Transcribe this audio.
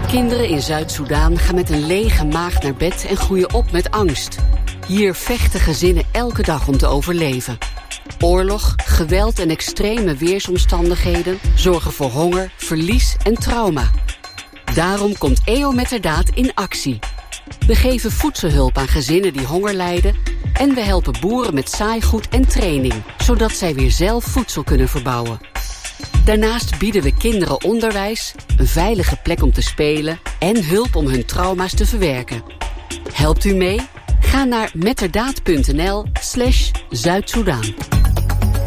Kinderen in Zuid-Soedan gaan met een lege maag naar bed en groeien op met angst. Hier vechten gezinnen elke dag om te overleven. Oorlog, geweld en extreme weersomstandigheden zorgen voor honger, verlies en trauma. Daarom komt EO Metterdaad in actie. We geven voedselhulp aan gezinnen die honger lijden en we helpen boeren met zaaigoed en training, zodat zij weer zelf voedsel kunnen verbouwen. Daarnaast bieden we kinderen onderwijs, een veilige plek om te spelen en hulp om hun trauma's te verwerken. Helpt u mee? Ga naar metterdaad.nl/Zuid-Soedan.